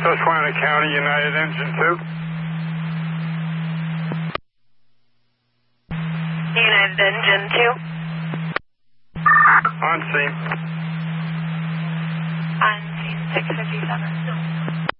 Susquehanna County, United Engine 2. United Engine 2. On scene. On scene 657.